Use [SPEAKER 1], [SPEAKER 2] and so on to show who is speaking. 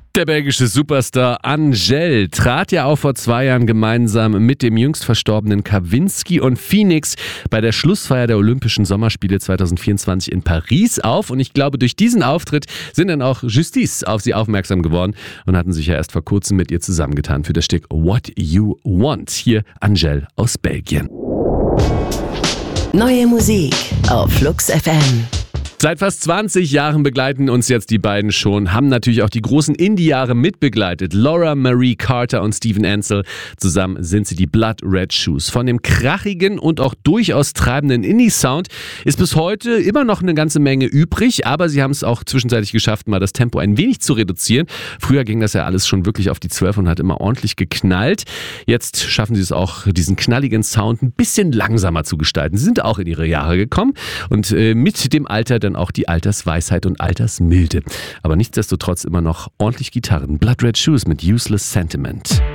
[SPEAKER 1] Der belgische Superstar Angèle trat ja auch vor 2 Jahren gemeinsam mit dem jüngst verstorbenen Kavinsky und Phoenix bei der Schlussfeier der Olympischen Sommerspiele 2024 in Paris auf. Und ich glaube, durch diesen Auftritt sind dann auch Justice auf sie aufmerksam geworden und hatten sich ja erst vor kurzem mit ihr zusammengetan für das Stück What You Want. Hier Angèle aus Belgien.
[SPEAKER 2] Neue Musik auf Flux FM.
[SPEAKER 1] Seit fast 20 Jahren begleiten uns jetzt die beiden schon, haben natürlich auch die großen Indie-Jahre mitbegleitet. Laura Marie Carter und Steven Ansel. Zusammen sind sie die Blood Red Shoes. Von dem krachigen und auch durchaus treibenden Indie-Sound ist bis heute immer noch eine ganze Menge übrig, aber sie haben es auch zwischenzeitlich geschafft, mal das Tempo ein wenig zu reduzieren. Früher ging das ja alles schon wirklich auf die 12 und hat immer ordentlich geknallt. Jetzt schaffen sie es auch, diesen knalligen Sound ein bisschen langsamer zu gestalten. Sie sind auch in ihre Jahre gekommen und mit dem Alter dann auch die Altersweisheit und Altersmilde. Aber nichtsdestotrotz immer noch ordentlich Gitarren. Blood Red Shoes mit Useless Sentiment.